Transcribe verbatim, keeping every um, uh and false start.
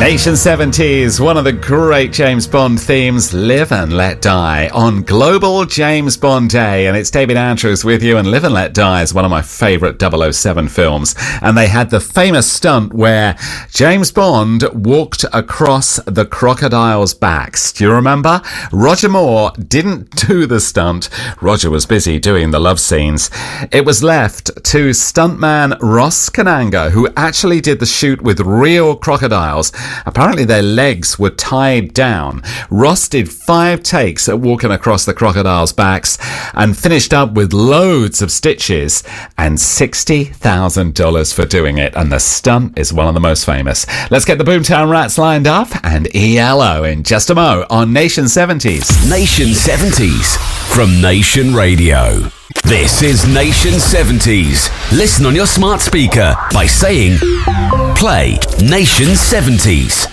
Nation seventies, one of the great James Bond themes, Live and Let Die, on Global James Bond Day. And it's David Andrews with you, and Live and Let Die is one of my favourite double oh seven films. And they had the famous stunt where James Bond walked across the crocodiles' backs. Do you remember? Roger Moore didn't do the stunt. Roger was busy doing the love scenes. It was left to stuntman Ross Kananga, who actually did the shoot with real crocodiles. Apparently their legs were tied down. Ross did five takes at walking across the crocodiles' backs and finished up with loads of stitches and sixty thousand dollars for doing it. And the stunt is one of the most famous. Let's get the Boomtown Rats lined up and E L O in just a mo on Nation seventies. Nation seventies from Nation Radio. This is Nation seventies. Listen on your smart speaker by saying, play Nation seventies.